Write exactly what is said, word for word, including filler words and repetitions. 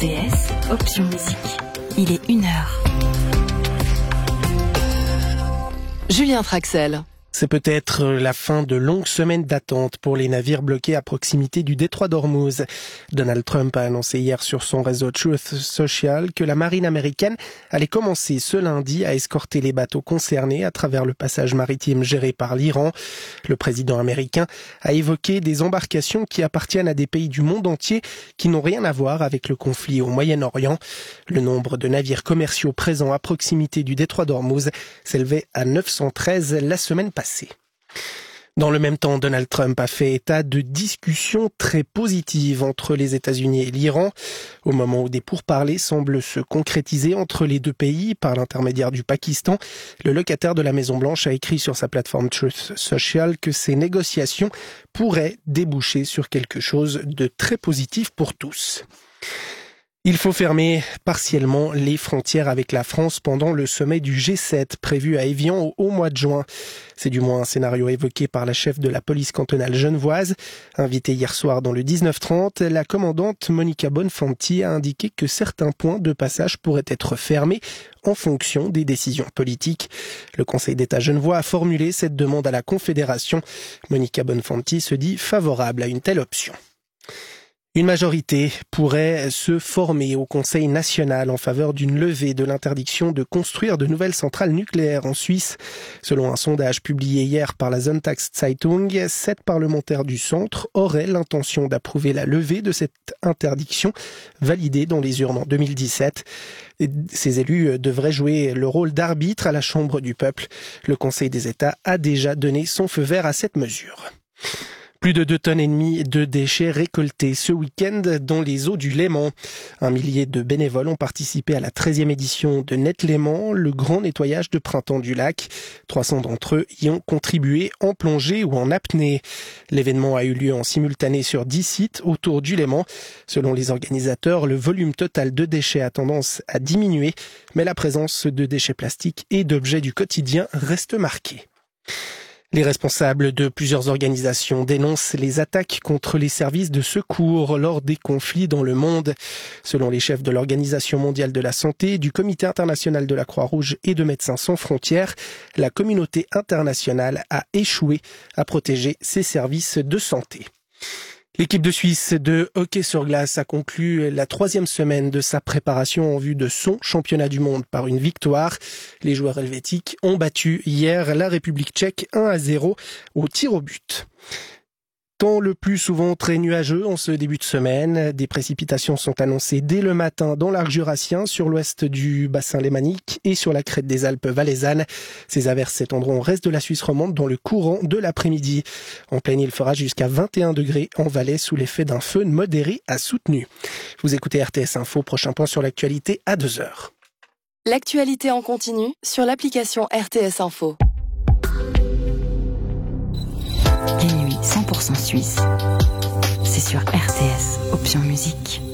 T S, option musique. Il est une heure. Julien Traxel. C'est peut-être la fin de longues semaines d'attente pour les navires bloqués à proximité du détroit d'Ormuz. Donald Trump a annoncé hier sur son réseau Truth Social que la marine américaine allait commencer ce lundi à escorter les bateaux concernés à travers le passage maritime géré par l'Iran. Le président américain a évoqué des embarcations qui appartiennent à des pays du monde entier qui n'ont rien à voir avec le conflit au Moyen-Orient. Le nombre de navires commerciaux présents à proximité du détroit d'Ormuz s'élevait à neuf cent treize la semaine passée. Dans le même temps, Donald Trump a fait état de discussions très positives entre les États-Unis et l'Iran. Au moment où des pourparlers semblent se concrétiser entre les deux pays par l'intermédiaire du Pakistan, le locataire de la Maison-Blanche a écrit sur sa plateforme Truth Social que ces négociations pourraient déboucher sur quelque chose de très positif pour tous. Il faut fermer partiellement les frontières avec la France pendant le sommet du G sept prévu à Évian au mois de juin. C'est du moins un scénario évoqué par la chef de la police cantonale genevoise. Invitée hier soir dans le dix-neuf trente, la commandante Monica Bonfanti a indiqué que certains points de passage pourraient être fermés en fonction des décisions politiques. Le Conseil d'État genevois a formulé cette demande à la Confédération. Monica Bonfanti se dit favorable à une telle option. Une majorité pourrait se former au Conseil national en faveur d'une levée de l'interdiction de construire de nouvelles centrales nucléaires en Suisse. Selon un sondage publié hier par la Sonntagszeitung, sept parlementaires du centre auraient l'intention d'approuver la levée de cette interdiction validée dans les urnes en deux mille dix-sept. Ces élus devraient jouer le rôle d'arbitre à la Chambre du peuple. Le Conseil des États a déjà donné son feu vert à cette mesure. Plus de deux tonnes et demie de déchets récoltés ce week-end dans les eaux du Léman. Un millier de bénévoles ont participé à la treizième édition de Net Léman, le grand nettoyage de printemps du lac. trois cents d'entre eux y ont contribué en plongée ou en apnée. L'événement a eu lieu en simultané sur dix sites autour du Léman. Selon les organisateurs, le volume total de déchets a tendance à diminuer, mais la présence de déchets plastiques et d'objets du quotidien reste marquée. Les responsables de plusieurs organisations dénoncent les attaques contre les services de secours lors des conflits dans le monde. Selon les chefs de l'Organisation mondiale de la santé, du Comité international de la Croix-Rouge et de Médecins sans frontières, la communauté internationale a échoué à protéger ses services de santé. L'équipe de Suisse de hockey sur glace a conclu la troisième semaine de sa préparation en vue de son championnat du monde par une victoire. Les joueurs helvétiques ont battu hier la République tchèque un à zéro au tir au but. Temps le plus souvent très nuageux en ce début de semaine. Des précipitations sont annoncées dès le matin dans l'arc jurassien, sur l'ouest du bassin lémanique et sur la crête des Alpes valaisannes. Ces averses s'étendront au reste de la Suisse romande dans le courant de l'après-midi. En pleine, il fera jusqu'à vingt et un degrés en Valais sous l'effet d'un feu modéré à soutenu. Vous écoutez R T S Info, prochain point sur l'actualité à deux heures. L'actualité en continu sur l'application R T S Info. Les nuits cent pour cent suisse, c'est sur R T S, option musique.